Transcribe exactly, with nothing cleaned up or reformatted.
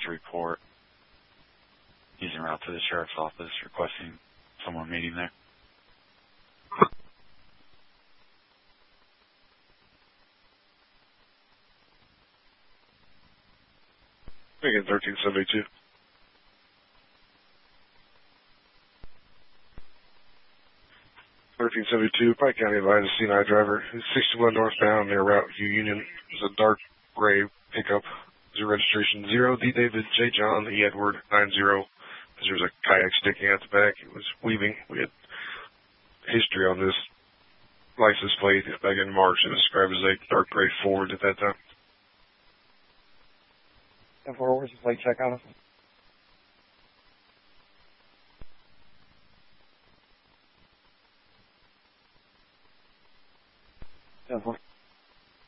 to report. He's en route to the sheriff's office requesting someone meeting there. Again, thirteen seventy-two. thirteen seventy-two, Pike County advised a C nine driver who's sixty-one northbound near Route U Union. It was a dark gray pickup. Zero registration zero, D. David J. John, E. Edward nine zero. There was a kayak sticking out the back. It was weaving. We had history on this license plate back in March. It was described as a dark gray Ford at that time. ten four, where's the plate check on it? ten four.